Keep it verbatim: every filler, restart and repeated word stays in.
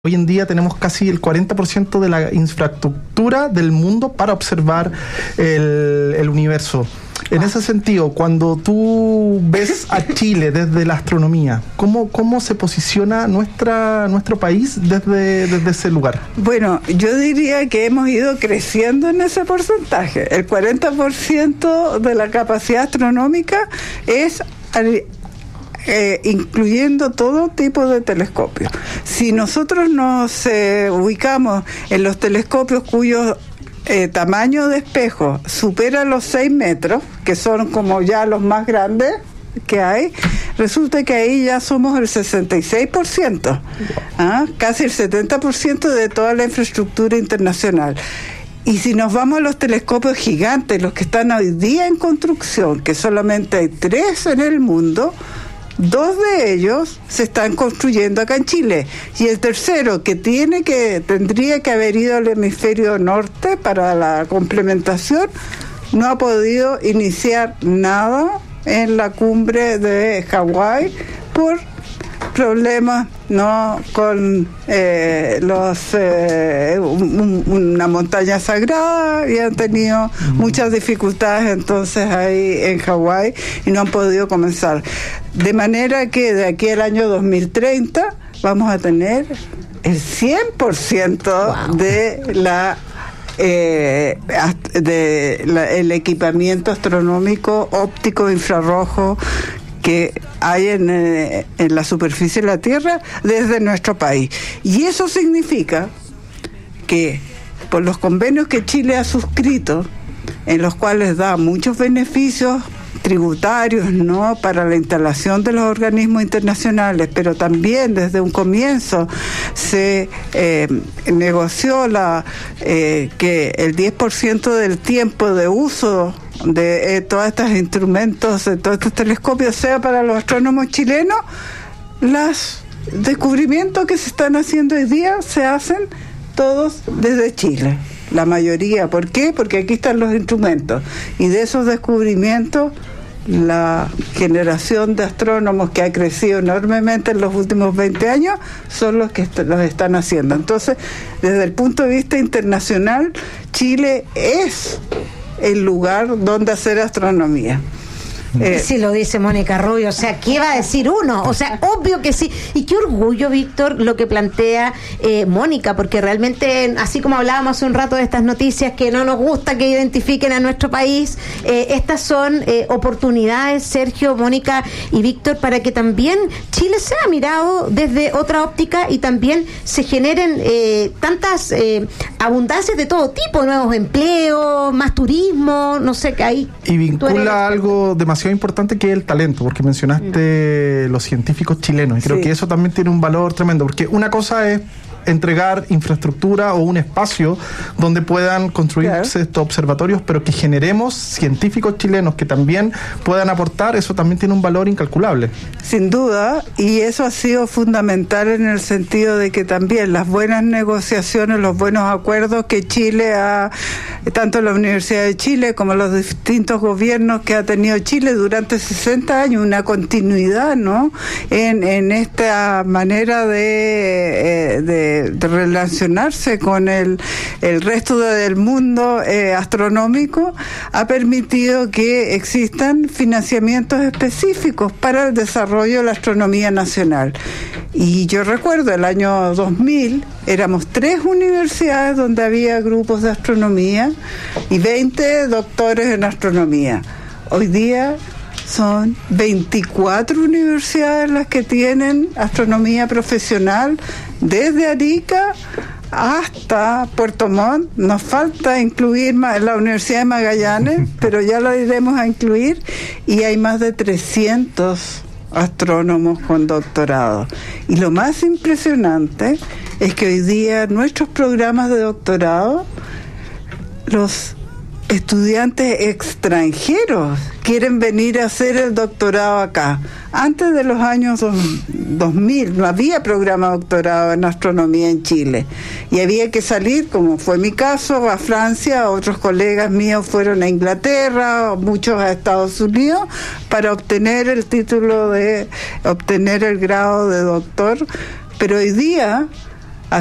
Hoy en día tenemos casi el cuarenta por ciento de la infraestructura del mundo para observar el, el universo. En ese sentido, cuando tú ves a Chile desde la astronomía, ¿cómo, cómo se posiciona nuestra nuestro país desde, desde ese lugar? Bueno, yo diría que hemos ido creciendo en ese porcentaje. El cuarenta por ciento de la capacidad astronómica es... Eh, incluyendo todo tipo de telescopios. Si nosotros nos eh, ubicamos en los telescopios cuyo eh, tamaño de espejo supera los seis metros, que son como ya los más grandes que hay, resulta que ahí ya somos el sesenta y seis por ciento, ¿ah? Casi el setenta por ciento de toda la infraestructura internacional. Y si nos vamos a los telescopios gigantes, los que están hoy día en construcción, que solamente hay tres en el mundo, dos de ellos se están construyendo acá en Chile, y el tercero, que tiene que tendría que haber ido al hemisferio norte para la complementación, no ha podido iniciar nada en la cumbre de Hawái por problemas no con eh, los eh, un, una montaña sagrada, y han tenido uh-huh. muchas dificultades entonces ahí en Hawái y no han podido comenzar, de manera que de aquí al año dos mil treinta vamos a tener el cien por ciento wow. de la Eh, de la, el equipamiento astronómico óptico infrarrojo que hay en, eh, en la superficie de la Tierra desde nuestro país. Y eso significa que por los convenios que Chile ha suscrito, en los cuales da muchos beneficios tributarios, ¿no?, para la instalación de los organismos internacionales, pero también desde un comienzo se eh, negoció la eh, que el diez por ciento del tiempo de uso de eh, todos estos instrumentos, de todos estos telescopios, sea para los astrónomos chilenos. Los descubrimientos que se están haciendo hoy día se hacen todos desde Chile, la mayoría. ¿Por qué? Porque aquí están los instrumentos, y de esos descubrimientos la generación de astrónomos que ha crecido enormemente en los últimos veinte años son los que est- los están haciendo. Entonces, desde el punto de vista internacional, Chile es el lugar donde hacer astronomía. Eh, si lo dice Mónica Rubio, o sea, ¿qué va a decir uno? O sea, obvio que sí. Y qué orgullo, Víctor, lo que plantea eh, Mónica, porque realmente, así como hablábamos hace un rato de estas noticias que no nos gusta que identifiquen a nuestro país, eh, estas son eh, oportunidades, Sergio, Mónica y Víctor, para que también Chile sea mirado desde otra óptica y también se generen eh, tantas eh, abundancias de todo tipo, nuevos empleos, más turismo, no sé, qué hay. Y vincula algo demasiado importante, que es el talento, porque mencionaste mm. los científicos chilenos, y creo sí. que eso también tiene un valor tremendo, porque una cosa es entregar infraestructura o un espacio donde puedan construirse claro. estos observatorios, pero que generemos científicos chilenos que también puedan aportar, eso también tiene un valor incalculable. Sin duda, y eso ha sido fundamental en el sentido de que también las buenas negociaciones, los buenos acuerdos que Chile ha, tanto la Universidad de Chile como los distintos gobiernos que ha tenido Chile durante sesenta años, una continuidad, ¿no?, en, en esta manera de, de de relacionarse con el, el resto del mundo eh, astronómico, ha permitido que existan financiamientos específicos para el desarrollo de la astronomía nacional. Y yo recuerdo el año dos mil, éramos tres universidades donde había grupos de astronomía y veinte doctores en astronomía. Hoy día son veinticuatro universidades las que tienen astronomía profesional, desde Arica hasta Puerto Montt. Nos falta incluir la Universidad de Magallanes, pero ya la iremos a incluir, y hay más de trescientos astrónomos con doctorado. Y lo más impresionante es que hoy día nuestros programas de doctorado, los estudiantes extranjeros quieren venir a hacer el doctorado acá. Antes de los años dos mil no había programa de doctorado en astronomía en Chile, y había que salir, como fue mi caso, a Francia. Otros colegas míos fueron a Inglaterra, muchos a Estados Unidos, para obtener el título de obtener el grado de doctor. Pero hoy día